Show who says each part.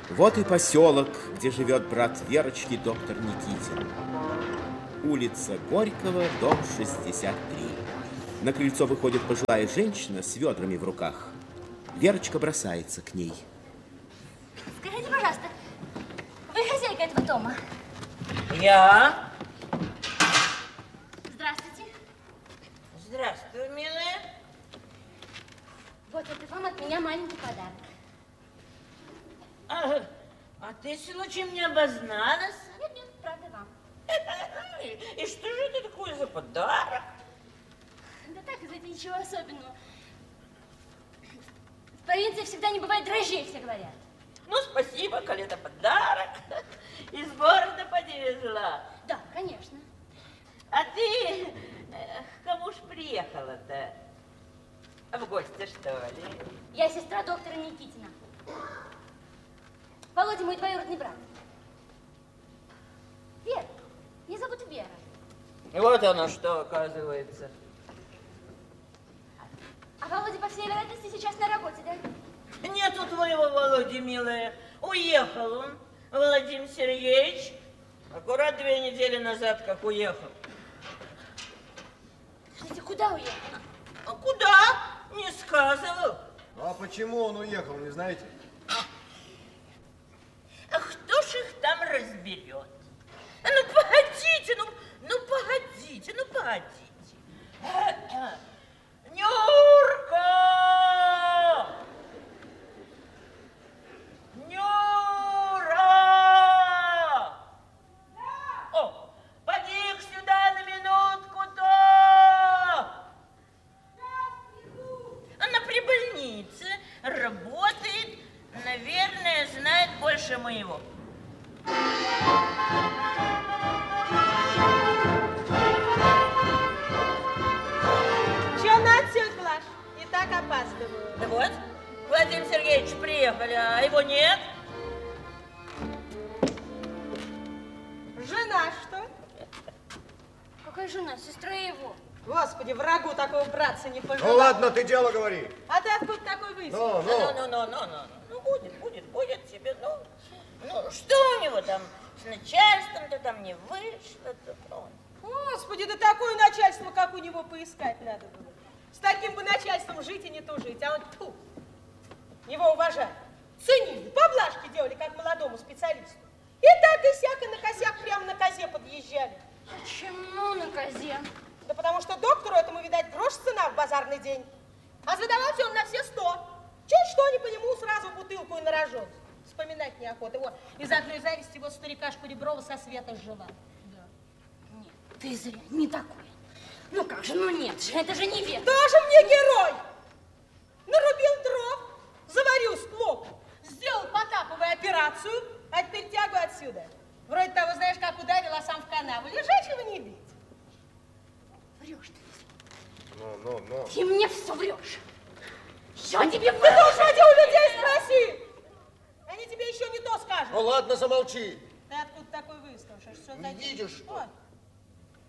Speaker 1: Вот и поселок, где живет брат Верочки, доктор Никитин. Улица Горького, дом 63. На крыльцо выходит пожилая женщина с ведрами в руках. Верочка бросается к ней.
Speaker 2: Скажите, пожалуйста, вы хозяйка этого дома?
Speaker 3: Я?
Speaker 2: Здравствуйте.
Speaker 3: Здравствуй, милая.
Speaker 2: Вот это вам от меня маленький подарок.
Speaker 3: А ты случаем не обозналась?
Speaker 2: Нет, нет, правда вам.
Speaker 3: И что же это такое за подарок?
Speaker 2: Да так, знаете, ничего особенного. В провинции всегда не бывает дрожжей, все говорят.
Speaker 3: Ну, спасибо, коли это подарок. Из города подвезла.
Speaker 2: Да, конечно.
Speaker 3: А ты к кому ж приехала-то? В гости, что ли?
Speaker 2: Я сестра доктора Никитина. Володя мой двоюродный брат. Вера. Меня зовут Вера.
Speaker 3: И вот оно что, оказывается.
Speaker 2: А Володя, по всей вероятности, сейчас на работе, да?
Speaker 3: Нету твоего Володи, милая. Уехал он, Владимир Сергеевич. Аккурат 2 недели назад, как уехал.
Speaker 2: Скажите, куда уехал?
Speaker 3: А куда? Не сказывал.
Speaker 4: А почему он уехал, не знаете?
Speaker 3: А кто ж их там разберет? Ну, погодите, ну, погодите, ну, погодите. Нюрка! Нюра! О, поди-ка сюда на минутку-то! Она при больнице работает, наверное, знает больше моего.
Speaker 5: Чё надо, тётя Глаш? И так опаздываю.
Speaker 3: Да вот, Владимир Сергеевич приехали, а его нет.
Speaker 5: Жена, что?
Speaker 2: Какая жена? Сестра его.
Speaker 5: Господи, врагу такого братца не пожелал.
Speaker 4: Ну ладно, ты дело говори.
Speaker 5: А ты откуда такой выяснил?
Speaker 3: Ну, будет тебе, ну, что у него там с начальством-то там не вышло-то,
Speaker 5: Господи, да такое начальство, как у него, поискать надо было. С таким бы начальством жить и не тужить, а он, тьфу, его уважали. Ценили, поблажки делали, как молодому специалисту. И так и сяк, и на косяк прямо на козе подъезжали.
Speaker 2: Почему на козе?
Speaker 5: Да потому что доктору этому, видать, грош цена в базарный день. А задавался он на все 100. Чуть что не по нему, сразу в бутылку и на рожон. Вспоминать неохота. Вот, из одной зависти вот старикашку Реброва со света сжила.
Speaker 2: Да. Нет, ты зря, не такое. Ну как же, ну нет же, это же не Вера.
Speaker 5: Тоже мне герой! Нарубил дров, заварил склоку, сделал Потаповую операцию, а теперь тягу отсюда. Вроде того, знаешь, как ударил, а сам в канаву. Лежачего не бить.
Speaker 2: Врешь ты.
Speaker 4: Ну.
Speaker 2: Ты мне все врешь. Я тебе
Speaker 5: Ты
Speaker 2: вру.
Speaker 5: уж ради у людей спроси. Они тебе еще не то скажут.
Speaker 4: Ну ладно, замолчи.
Speaker 5: Ты откуда такой выискал? Что за
Speaker 4: Не видишь, что?
Speaker 5: Вот.